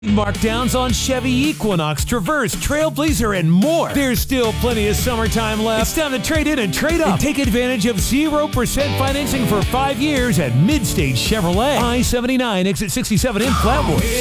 Markdowns on Chevy Equinox, Traverse, Trailblazer, and more. There's still plenty of summertime left. It's time to trade in and trade up. And take advantage of 0% financing for 5 years at Midstage Chevrolet. I-79, exit 67 in Flatbush.